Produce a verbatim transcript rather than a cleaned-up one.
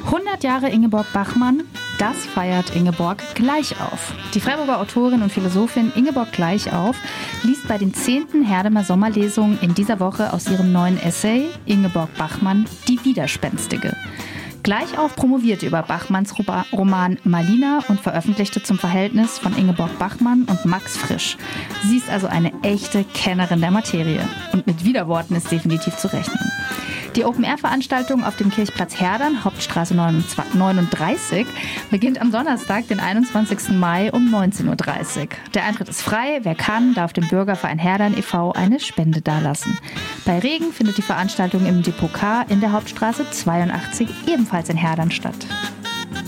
hundert Jahre Ingeborg Bachmann, das feiert Ingeborg Gleichauf. Die Freiburger Autorin und Philosophin Ingeborg Gleichauf liest bei den zehnten Herdemer Sommerlesungen in dieser Woche aus ihrem neuen Essay Ingeborg Bachmann, die Widerspenstige. Gleichauf promovierte über Bachmanns Roman Malina und veröffentlichte zum Verhältnis von Ingeborg Bachmann und Max Frisch. Sie ist also eine echte Kennerin der Materie. Und mit Widerworten ist definitiv zu rechnen. Die Open-Air-Veranstaltung auf dem Kirchplatz Herdern, Hauptstraße neununddreißig, beginnt am Donnerstag, den einundzwanzigsten Mai um neunzehn Uhr dreißig. Der Eintritt ist frei. Wer kann, darf dem Bürgerverein Herdern e V eine Spende dalassen. Bei Regen findet die Veranstaltung im Depot K in der Hauptstraße zweiundachtzig, ebenfalls in Herdern, statt.